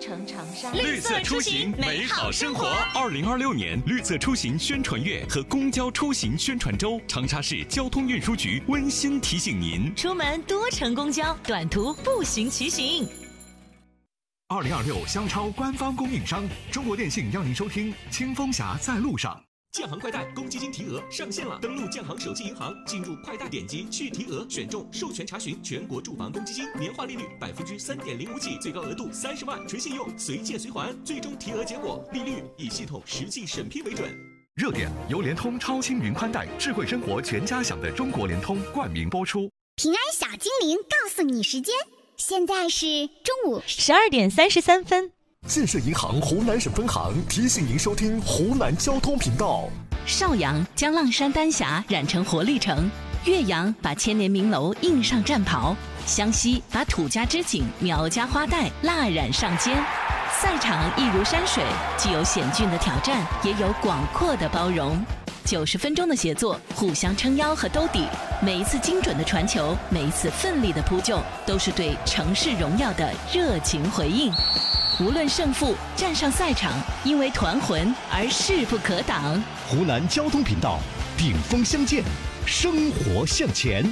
城长沙。 绿色出行，美好生活。2026年绿色出行宣传月和公交出行宣传周，长沙市交通运输局温馨提醒您： 出门多乘公交，短途步行骑行。 2026香超官方供应商中国电信邀您收听《清风侠在路上》。 建行快贷公积金提额上线了，登录建行手机银行，进入快贷，点击去提额，选中授权查询全国住房公积金，年化利率3.05%起，最高额度30万，纯信用，随借随还，最终提额结果利率以系统实际审批为准。 热点由联通超轻云宽带，智慧生活全家享的中国联通冠名播出。 平安小精灵告诉你时间，现在是中午 12点33分。 建设银行湖南省分行提醒您收听湖南交通频道。 邵阳将浪山丹霞染成活力城，岳阳把千年名楼印上战袍，湘西把土家织锦、苗家花带蜡染上肩。赛场一如山水，既有险峻的挑战，也有广阔的包容。90分钟的协作，互相撑腰和兜底，每一次精准的传球，每一次奋力的扑救，都是对城市荣耀的热情回应。无论胜负，站上赛场，因为团魂而势不可挡。 湖南交通频道，顶峰相见，生活向前。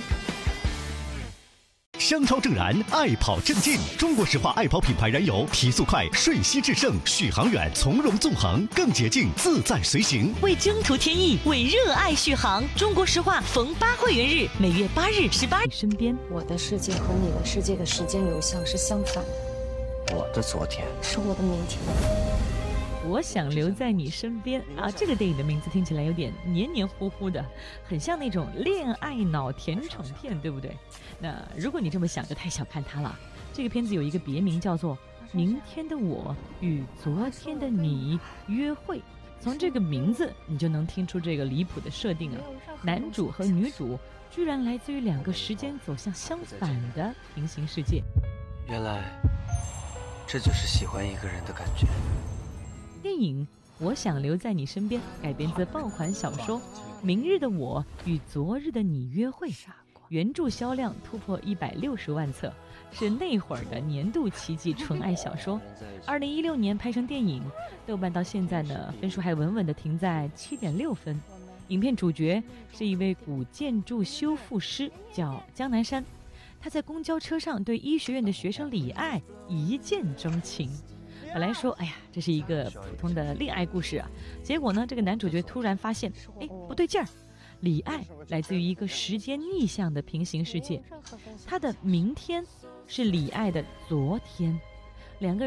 香超正燃，爱跑正劲。中国石化爱跑品牌燃油，提速快，瞬息制胜，续航远，从容纵横，更捷径，自在随行。 为征途添翼，为热爱续航。中国石化逢8会员日，每月8日18日身边。 我的世界和你的世界的时间流向是相反的。 我的昨天是我的明天。 我想留在你身边啊！这个电影的名字听起来有点黏黏糊糊的，很像那种恋爱脑甜宠片，对不对？那如果你这么想，就太小看它了。这个片子有一个别名叫做《明天的我与昨天的你约会》，从这个名字你就能听出这个离谱的设定啊！男主和女主居然来自于2个时间走向相反的平行世界。 原来这就是喜欢一个人的感觉。 电影《我想留在你身边》改编自爆款小说《明日的我与昨日的你约会》，原著销量突破160万册，是那会儿的年度奇迹纯爱小说。2016年拍成电影，豆瓣到现在呢分数还稳稳地停在7.6分。影片主角是一位古建筑修复师，叫江南山。他在公交车上对医学院的学生李爱一见钟情。本来说，哎呀，这是一个普通的恋爱故事啊。结果呢，这个男主角突然发现，不对劲儿。李爱来自于一个时间逆向的平行世界，他的明天是李爱的昨天，2个人